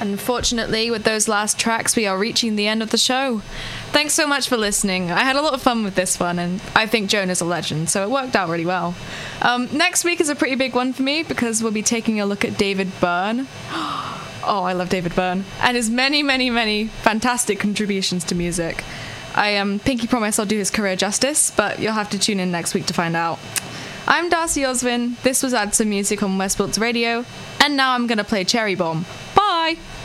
Unfortunately, with those last tracks, we are reaching the end of the show. Thanks so much for listening. I had a lot of fun with this one, and I think Joan is a legend, so it worked out really well. Next week is a pretty big one for me, because we'll be taking a look at David Byrne. Oh, I love David Byrne. And his many, many, many fantastic contributions to music. I pinky promise I'll do his career justice, but you'll have to tune in next week to find out. I'm Darcy Osvin. This was Add Some Music on Westpilts Radio, and now I'm going to play Cherry Bomb. Bye!